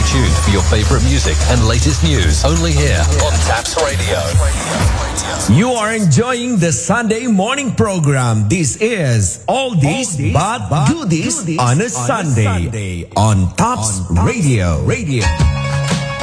tuned for your favorite music and latest news. Only here on Taps Radio. You are enjoying the Sunday morning program. This is Oldies but Goodies on a Sunday on Taps Radio.